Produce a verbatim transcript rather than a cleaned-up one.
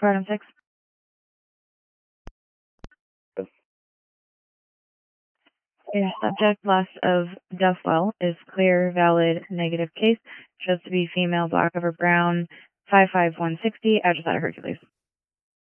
for item six. A subject loss of Duffwell is clear, valid, negative case. Shows to be female, black over brown, five five one sixty, address out of Hercules.